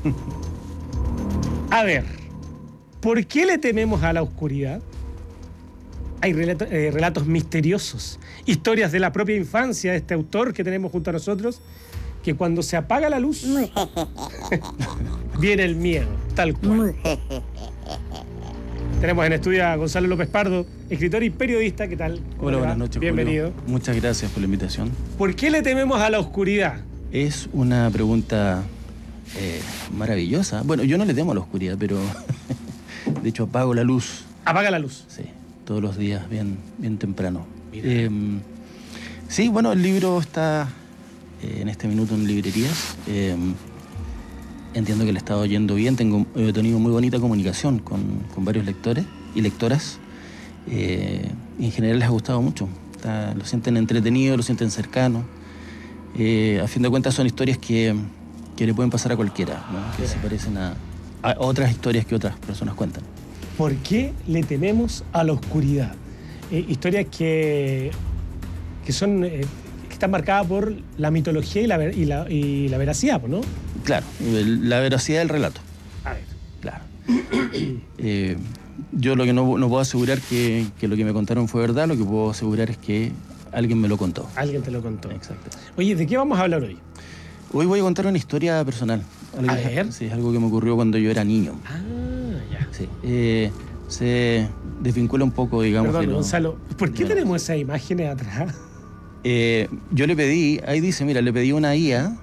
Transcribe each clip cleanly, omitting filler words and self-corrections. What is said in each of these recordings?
A ver, ¿por qué le tememos a la oscuridad? Hay relatos misteriosos, historias de la propia infancia de este autor que tenemos junto a nosotros, que cuando se apaga la luz, viene el miedo, tal cual. Tenemos en estudio a Gonzalo López Pardo, escritor y periodista. ¿Qué tal? Hola, buenas noches, bienvenido. Julio. Muchas gracias por la invitación. ¿Por qué le tememos a la oscuridad? Es una pregunta maravillosa. Bueno, yo no le temo a la oscuridad, pero de hecho apago la luz. Apaga la luz. Sí, todos los días, bien temprano. Sí, bueno, el libro está en este minuto en librerías. Entiendo que le ha estado yendo bien. He tenido muy bonita comunicación con varios lectores y lectoras. Y en general les ha gustado mucho. Lo sienten entretenido, lo sienten cercano. A fin de cuentas son historias que le pueden pasar a cualquiera, ¿no? Que se parecen a otras historias que otras personas cuentan. ¿Por qué le tememos a la oscuridad? Historias que son... que están marcadas por la mitología y la veracidad, ¿no? Claro, la veracidad del relato. A ver. Claro. Yo lo que no puedo asegurar que lo que me contaron fue verdad, lo que puedo asegurar es que alguien me lo contó. Alguien te lo contó. Exacto. Oye, ¿de qué vamos a hablar hoy? Hoy voy a contar una historia personal. A ver. Sí, es algo que me ocurrió cuando yo era niño. Ah, ya. Sí. Se desvincula un poco, digamos. Perdón, Gonzalo, ¿por qué tenemos esas imágenes atrás? Yo le pedí, ahí dice, mira, le pedí a una IA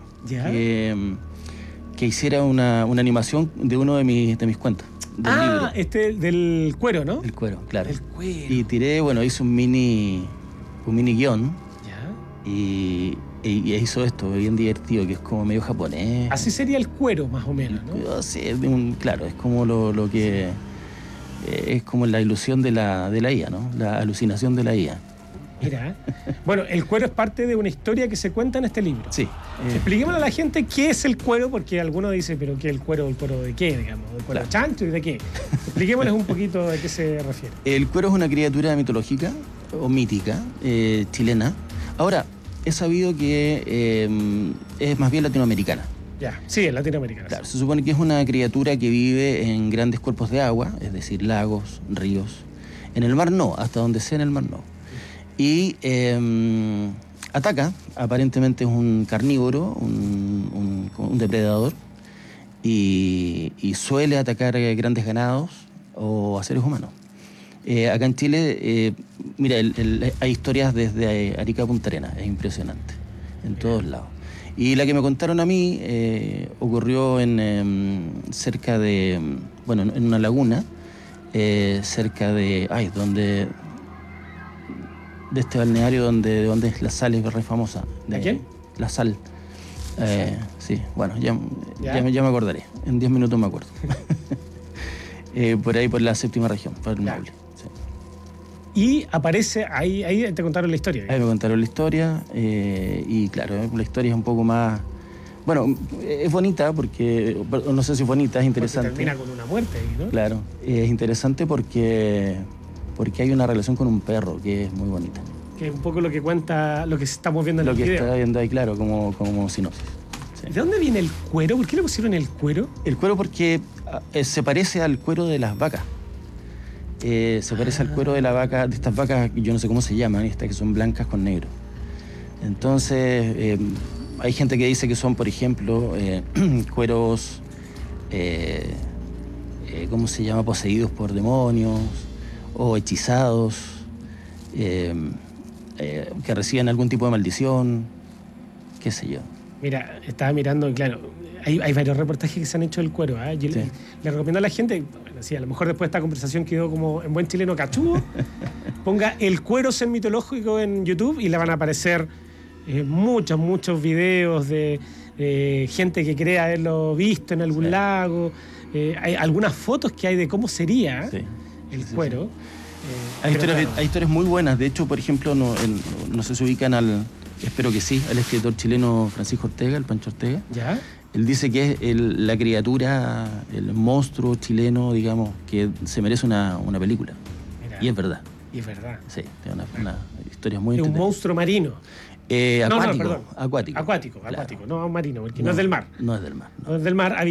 que hiciera una animación de uno de mis cuentos. Libro. Del cuero, ¿no? El cuero, claro. El cuero. Y hice un mini guión. Ya. Y hizo esto, bien divertido, que es como medio japonés. Así sería el cuero, más o menos, ¿no? Sí, claro, es como lo que... es como la ilusión de la IA, ¿no? La alucinación de la IA. Mira, bueno, el cuero es parte de una historia que se cuenta en este libro. Sí. Expliquémosle a la gente qué es el cuero, porque algunos dicen, pero ¿qué es el cuero de qué, digamos? ¿El cuero chancho y de qué? Expliquémosles un poquito de qué se refiere. El cuero es una criatura mitológica o mítica, chilena. Ahora, he sabido que es más bien latinoamericana. Ya, sí, es latinoamericana. Claro, se supone que es una criatura que vive en grandes cuerpos de agua, es decir, lagos, ríos. En el mar no, hasta donde sea en el mar no. Y ataca, aparentemente es un carnívoro, un depredador, y suele atacar grandes ganados o a seres humanos. Acá en Chile, mira, hay historias desde Arica a Punta Arenas, es impresionante, en todos lados. Y la que me contaron a mí ocurrió cerca de, bueno, en una laguna, cerca de, de este balneario donde es La Sal, es re famosa. ¿De quién? La Sal. Sí, bueno, ya me acordaré. En 10 minutos me acuerdo. Por ahí, por la séptima región, por el Maule. Sí. Y aparece, ahí te contaron la historia. Ahí me contaron la historia, y claro, la historia es un poco más... Bueno, es bonita porque, no sé si es bonita, es interesante. Porque termina con una muerte, ¿no? Claro, es interesante porque hay una relación con un perro que es muy bonita. Que es un poco lo que cuenta, lo que estamos viendo en el video. Lo que está viendo ahí, claro, como sinopsis. Sí. ¿De dónde viene el cuero? ¿Por qué le pusieron el cuero? El cuero porque se parece al cuero de las vacas. Se parece al cuero de la vaca, de estas vacas, yo no sé cómo se llaman, estas que son blancas con negro. Entonces, hay gente que dice que son, por ejemplo, cueros, ¿cómo se llama? Poseídos por demonios o hechizados, que reciben algún tipo de maldición, qué sé yo. Mira, estaba mirando, y claro, hay varios reportajes que se han hecho del cuero. Yo Sí. le recomiendo a la gente, bueno, sí, a lo mejor después de esta conversación quedó como en buen chileno cachudo, ponga el cuero ser mitológico en YouTube y le van a aparecer muchos videos de gente que cree haberlo visto en algún lago. Hay algunas fotos que hay de cómo sería el cuero. Hay historias muy buenas. De hecho, por ejemplo, no sé si ubican espero que sí, al escritor chileno Francisco Ortega, el Pancho Ortega. ¿Ya? Él dice que es la criatura, el monstruo chileno, digamos, que se merece una película. Mira. Y es verdad. Y es verdad. Sí, es una historia muy Es un entretenida. monstruo marino. Acuático, perdón. Acuático, Acuático, claro. no marino, porque no es del mar. No es del mar. No. No es del mar.